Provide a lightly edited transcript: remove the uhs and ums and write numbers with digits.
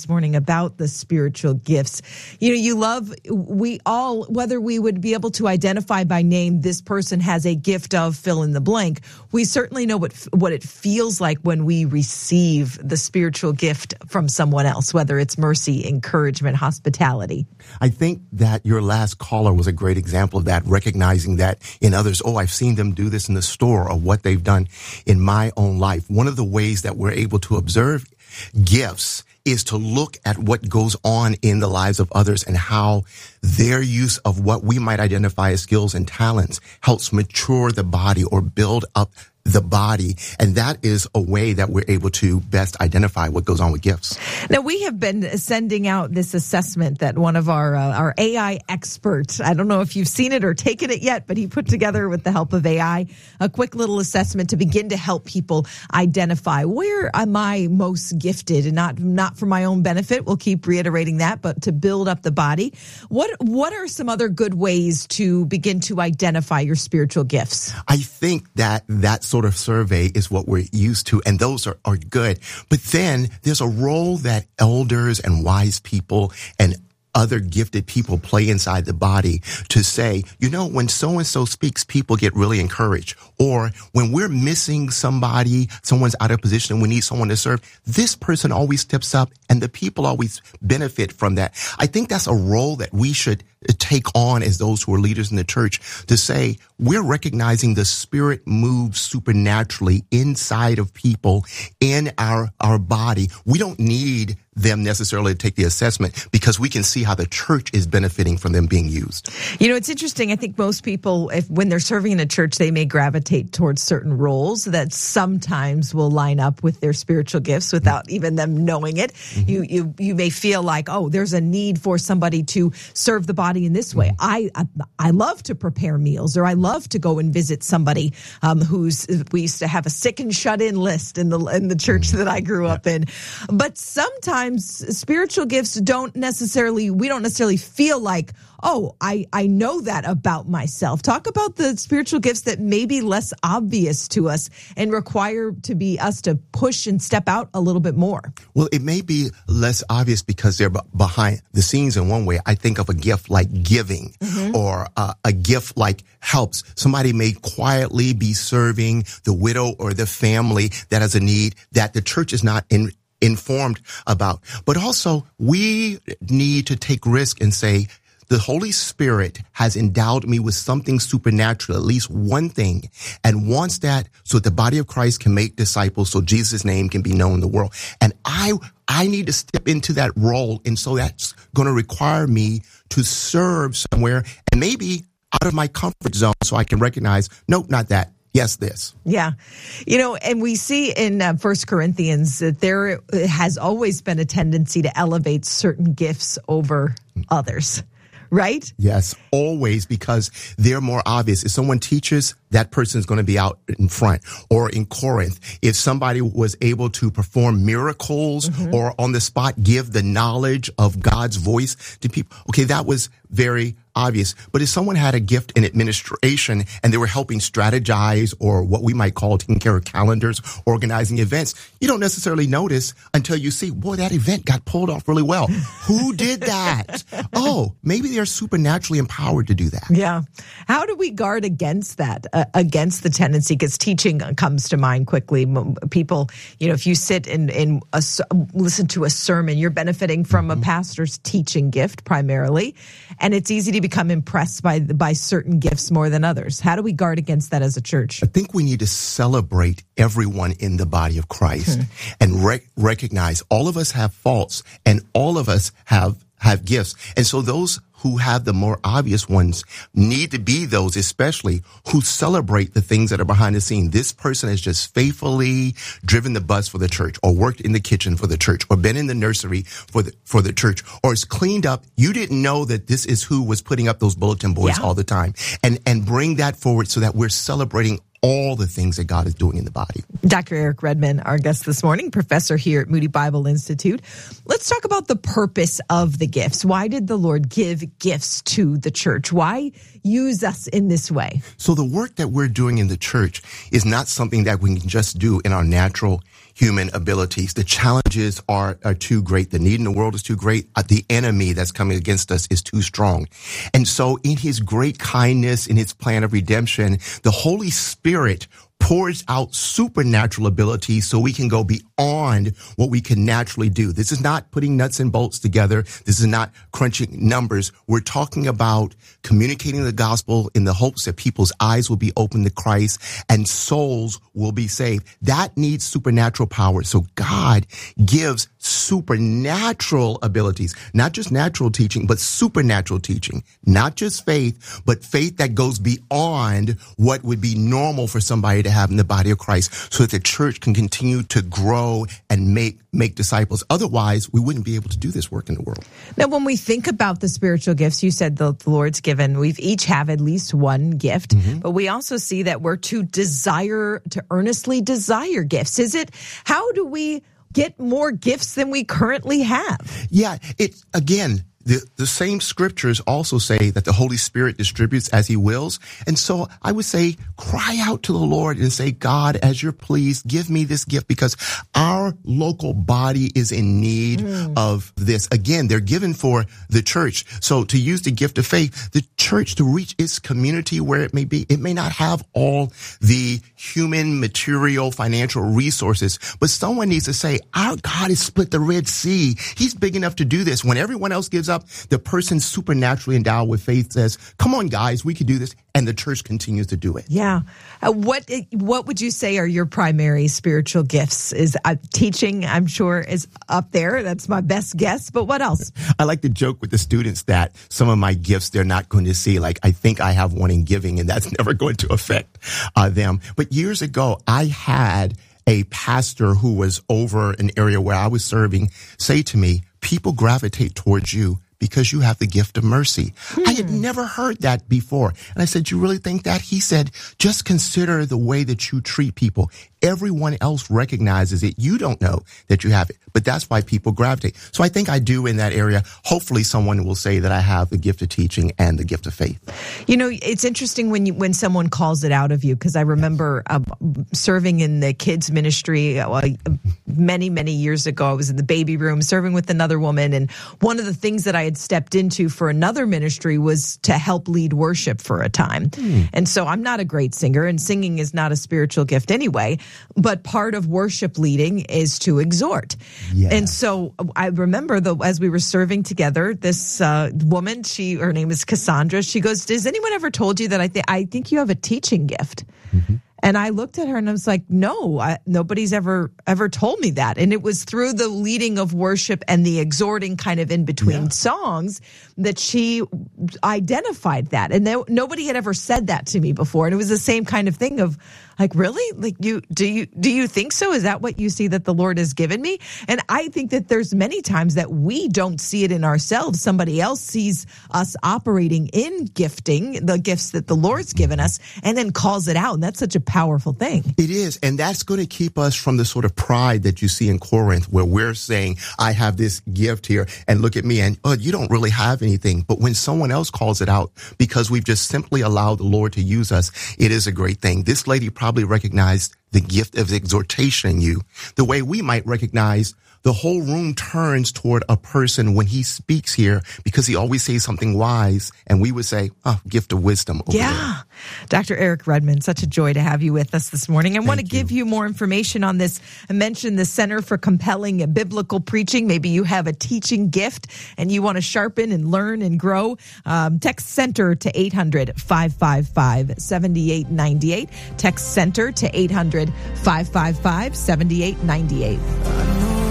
this morning about the spiritual gifts. We all, whether we would be able to identify by name, this person has a gift of fill in the blank. We certainly know what it feels like when we receive the spiritual gift from someone else, whether it's mercy, encouragement, hospitality. I think that your last caller was a great example of that, recognizing that in others. Oh, I've seen them do this in the store, or what they've done in my own life. One of the ways that we're able to observe gifts is to look at what goes on in the lives of others and how their use of what we might identify as skills and talents helps mature the body or build up the body. And that is a way that we're able to best identify what goes on with gifts. Now, we have been sending out this assessment that one of our AI experts, I don't know if you've seen it or taken it yet, but he put together with the help of AI, a quick little assessment to begin to help people identify where am I most gifted, and not for my own benefit. We'll keep reiterating that, but to build up the body. What are some other good ways to begin to identify your spiritual gifts? I think that sort of survey is what we're used to, and those are good. But then there's a role that elders and wise people and other gifted people play inside the body to say, when so-and-so speaks, people get really encouraged. Or when we're missing someone's out of position and we need someone to serve, this person always steps up and the people always benefit from that. I think that's a role that we should take on as those who are leaders in the church, to say we're recognizing the Spirit moves supernaturally inside of people in our body. We don't need them necessarily to take the assessment because we can see how the church is benefiting from them being used. It's interesting. I think most people, when they're serving in a church, they may gravitate towards certain roles that sometimes will line up with their spiritual gifts without even them knowing it. Mm-hmm. You may feel like, there's a need for somebody to serve the body in this way. I love to prepare meals, or I love to go and visit somebody we used to have a sick and shut in list in the church that I grew up in. But sometimes spiritual gifts we don't necessarily feel like, I know that about myself. Talk about the spiritual gifts that may be less obvious to us and require us to push and step out a little bit more. Well, it may be less obvious because they're behind the scenes in one way. I think of a gift like giving, or a gift like helps. Somebody may quietly be serving the widow or the family that has a need that the church is not informed about. But also, we need to take risk and say, the Holy Spirit has endowed me with something supernatural, at least one thing, and wants that so that the body of Christ can make disciples, so Jesus' name can be known in the world. And I need to step into that role, and so that's going to require me to serve somewhere, and maybe out of my comfort zone, so I can recognize, nope, not that. Yes, this. Yeah. And we see in 1 Corinthians that there has always been a tendency to elevate certain gifts over others. Right? Yes, always, because they're more obvious. If someone teaches, that person is going to be out in front. Or in Corinth, if somebody was able to perform miracles or on the spot give the knowledge of God's voice to people, okay, that was very obvious. But if someone had a gift in administration and they were helping strategize, or what we might call taking care of calendars, organizing events, you don't necessarily notice until you see, boy, that event got pulled off really well. Who did that? Maybe they're supernaturally empowered to do that. Yeah. How do we guard against that, against the tendency? Because teaching comes to mind quickly. People, if you sit and listen to a sermon, you're benefiting from a pastor's teaching gift primarily, and it's easy to become impressed by certain gifts more than others. How do we guard against that as a church? I think we need to celebrate everyone in the body of Christ and recognize all of us have faults and all of us have gifts. And so those who have the more obvious ones need to be those, especially who celebrate the things that are behind the scene. This person has just faithfully driven the bus for the church, or worked in the kitchen for the church, or been in the nursery for the church, or is cleaned up. You didn't know that this is who was putting up those bulletin boards all the time, and bring that forward so that we're celebrating all the things that God is doing in the body. Dr. Eric Redman, our guest this morning, professor here at Moody Bible Institute. Let's talk about the purpose of the gifts. Why did the Lord give gifts to the church? Why use us in this way? So the work that we're doing in the church is not something that we can just do in our natural human abilities. The challenges are too great. The need in the world is too great. The enemy that's coming against us is too strong. And so in his great kindness, in his plan of redemption, the Holy Spirit pours out supernatural abilities so we can go beyond what we can naturally do. This is not putting nuts and bolts together. This is not crunching numbers. We're talking about communicating the gospel in the hopes that people's eyes will be open to Christ and souls will be saved. That needs supernatural power. So God gives supernatural abilities, not just natural teaching, but supernatural teaching, not just faith, but faith that goes beyond what would be normal for somebody to have in the body of Christ so that the church can continue to grow and make disciples. Otherwise, we wouldn't be able to do this work in the world. Now, when we think about the spiritual gifts, you said the Lord's given, we've each have at least one gift, but we also see that we're to earnestly desire gifts. How do we get more gifts than we currently have? Yeah, the same scriptures also say that the Holy Spirit distributes as he wills. And so I would say, cry out to the Lord and say, God, as you're pleased, give me this gift, because our local body is in need of this. Again, they're given for the church. So to use the gift of faith, the church to reach its community where it may be, it may not have all the human, material, financial resources, but someone needs to say, our God has split the Red Sea. He's big enough to do this. When everyone else gives up, the person supernaturally endowed with faith says, come on, guys, we can do this. And the church continues to do it. Yeah. What would you say are your primary spiritual gifts? Is teaching, I'm sure, is up there. That's my best guess. But what else? I like to joke with the students that some of my gifts they're not going to see. Like, I think I have one in giving, and that's never going to affect them. But years ago, I had a pastor who was over an area where I was serving say to me, people gravitate towards you because you have the gift of mercy. I had never heard that before. And I said, you really think that? He said, just consider the way that you treat people. Everyone else recognizes it. You don't know that you have it, but that's why people gravitate. So I think I do in that area. Hopefully someone will say that I have the gift of teaching and the gift of faith. You know, it's interesting when someone calls it out of you, because I remember serving in the kids ministry many, many years ago. I was in the baby room serving with another woman. And one of the things that I had stepped into for another ministry was to help lead worship for a time. And so I'm not a great singer, and singing is not a spiritual gift anyway. But part of worship leading is to exhort. Yeah. And so I remember, as we were serving together, this woman, her name is Cassandra, she goes, has anyone ever told you that I think you have a teaching gift? And I looked at her and I was like, no, nobody's ever told me that. And it was through the leading of worship and the exhorting kind of in between songs that she identified that. And nobody had ever said that to me before. And it was the same kind of thing of like, really? Like, do you think so? Is that what you see that the Lord has given me? And I think that there's many times that we don't see it in ourselves. Somebody else sees us operating in gifting, the gifts that the Lord's given us, and then calls it out. And that's such a powerful thing. It is. And that's going to keep us from the sort of pride that you see in Corinth, where we're saying, I have this gift here and look at me, and you don't really have anything. But when someone else calls it out, because we've just simply allowed the Lord to use us, it is a great thing. This lady probably recognized the gift of exhortation in you, the way we might recognize the whole room turns toward a person when he speaks here, because he always says something wise, and we would say, gift of wisdom over there. Dr. Eric Redmond, such a joy to have you with us this morning. I want to give you more information on this. I mentioned the Center for Compelling Biblical Preaching. Maybe you have a teaching gift and you want to sharpen and learn and grow. Text CENTER to 800-555-7898. Text CENTER to 800-555-7898.